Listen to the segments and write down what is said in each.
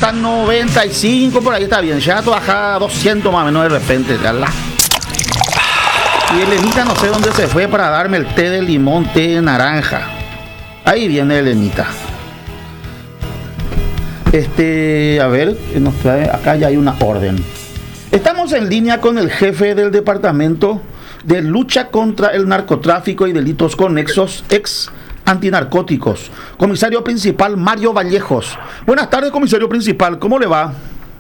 a 95, por ahí está bien. Ya baja a 200 más o menos de repente. Y Elenita no sé dónde se fue para darme el té de limón, té de naranja. Ahí viene Elenita. A ver, nos trae, acá ya hay una orden. Estamos en línea con el jefe del Departamento de Lucha contra el Narcotráfico y Delitos Conexos, ex antinarcóticos, comisario principal Mario Vallejos. Buenas tardes, comisario principal, ¿cómo le va?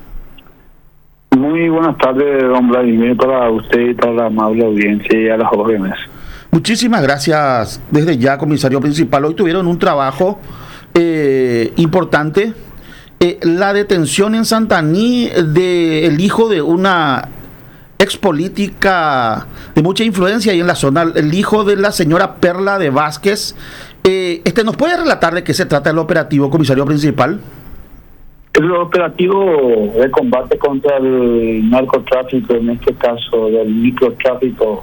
Muy buenas tardes, don Vladimir, para usted y para la amable audiencia y a las jóvenes. Muchísimas gracias desde ya, comisario principal. Hoy tuvieron un trabajo importante. La detención en Santaní del hijo de una expolítica de mucha influencia ahí en la zona, el hijo de la señora Perla de Vázquez. ¿Nos puede relatar de qué se trata el operativo, comisario principal? El operativo de combate contra el narcotráfico, en este caso del microtráfico,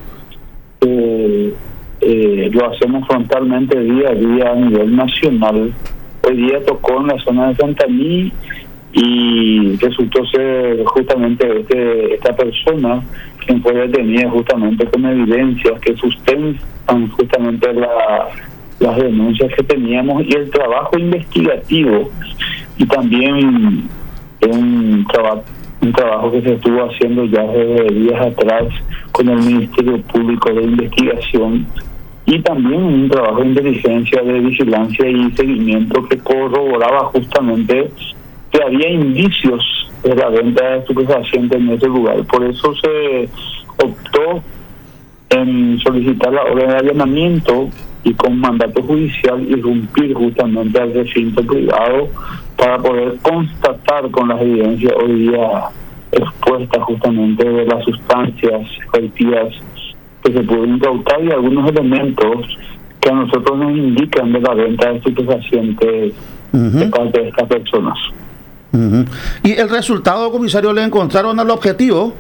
lo hacemos frontalmente día a día a nivel nacional. Hoy día tocó en la zona de Santaní y resultó ser justamente esta persona quien fue detenida justamente con evidencias que sustentan justamente las denuncias que teníamos y el trabajo investigativo, y también un trabajo que se estuvo haciendo ya desde días atrás con el Ministerio Público de Investigación, y también un trabajo de inteligencia, de vigilancia y seguimiento que corroboraba justamente que había indicios de la venta de estupefacientes en ese lugar. Por eso se optó en solicitar la orden de allanamiento y con mandato judicial irrumpir justamente al recinto privado para poder constatar con las evidencias hoy día expuestas justamente de las sustancias coactivas que se pudo incautar y algunos elementos que a nosotros nos indican de la venta de estupefacientes de parte de estas personas. ¿Y el resultado, comisario, le encontraron al objetivo?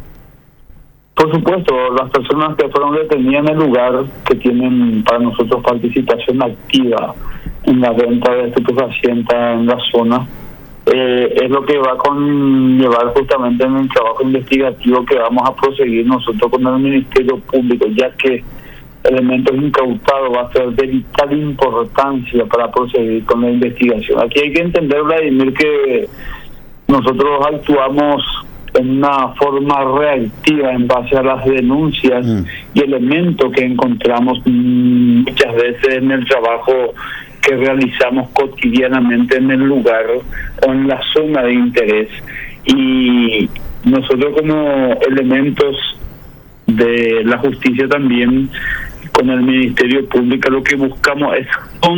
Por supuesto, las personas que fueron detenidas en el lugar, que tienen para nosotros participación activa en la venta de estupefacientes en la zona, es lo que va a conllevar justamente en el trabajo investigativo que vamos a proseguir nosotros con el Ministerio Público, ya que elementos incautados va a ser de vital importancia para proseguir con la investigación. Aquí hay que entender, Vladimir, que nosotros actuamos en una forma reactiva en base a las denuncias y elementos que encontramos muchas veces en el trabajo que realizamos cotidianamente en el lugar o en la zona de interés. Y nosotros como elementos de la justicia también, con el Ministerio Público, lo que buscamos es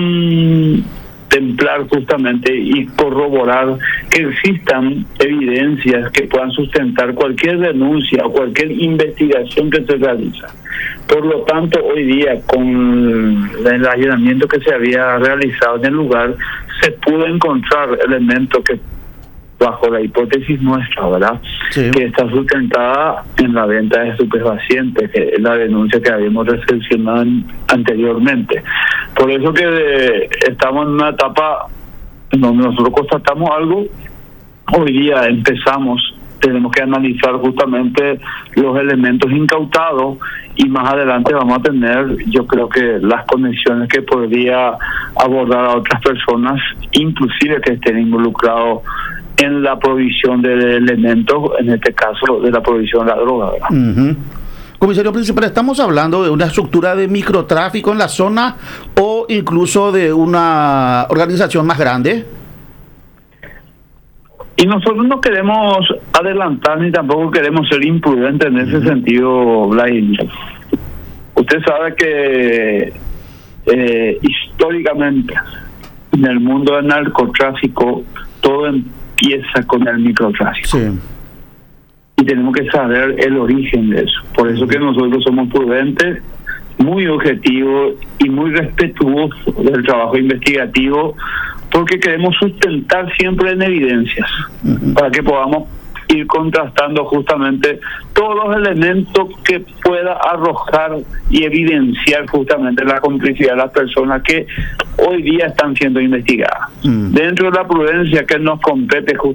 contemplar justamente y corroborar que existan evidencias que puedan sustentar cualquier denuncia o cualquier investigación que se realiza. Por lo tanto, hoy día, con el allanamiento que se había realizado en el lugar, se pudo encontrar elementos que, bajo la hipótesis nuestra, ¿verdad?, sí, que está sustentada en la venta de estupefacientes, que es la denuncia que habíamos recepcionado anteriormente. Por eso que estamos en una etapa en donde nosotros constatamos algo, hoy día tenemos que analizar justamente los elementos incautados y más adelante vamos a tener, yo creo que las conexiones que podría abordar a otras personas, inclusive que estén involucrados en la provisión de elementos, en este caso de la provisión de la droga, ¿verdad? Comisario principal, ¿estamos hablando de una estructura de microtráfico en la zona o incluso de una organización más grande? Y nosotros no queremos adelantar ni tampoco queremos ser imprudentes en ese sentido, Vladimir. Usted sabe que históricamente en el mundo del narcotráfico todo empieza con el microtráfico. Sí. Y tenemos que saber el origen de eso. Por eso que nosotros somos prudentes, muy objetivos y muy respetuosos del trabajo investigativo, porque queremos sustentar siempre en evidencias para que podamos ir contrastando justamente todos los elementos que pueda arrojar y evidenciar justamente la complicidad de las personas que hoy día están siendo investigadas. Dentro de la prudencia que nos compete